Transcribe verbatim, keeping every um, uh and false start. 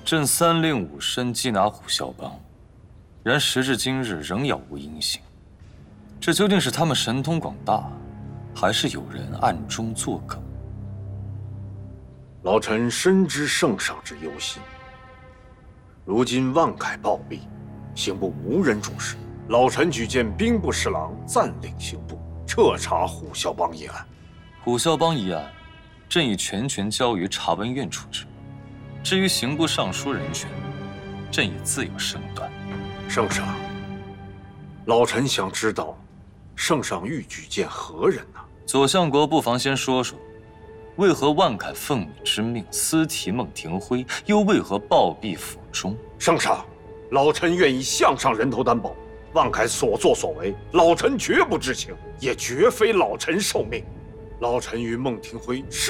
朕三令五申缉拿虎啸帮，然时至今日仍杳无音信。这究竟是他们神通广大，还是有人暗中作梗？ 老臣深知圣上之忧心。如今万凯暴毙，刑部无人主事，老臣举荐兵部侍郎暂领刑部，彻查虎啸帮一案。 虎啸帮一案，朕已全权交于查文院处置。至于刑部尚书人选，朕也自有身段。 圣上，老臣想知道，圣上欲举荐何人呢？ 左相国不妨先说说，为何万凯奉你之命私提孟庭辉，又为何暴毙府中？ 圣上，老臣愿意项上人头担保，万凯所作所为，老臣绝不知情，也绝非老臣受命。老臣与孟庭辉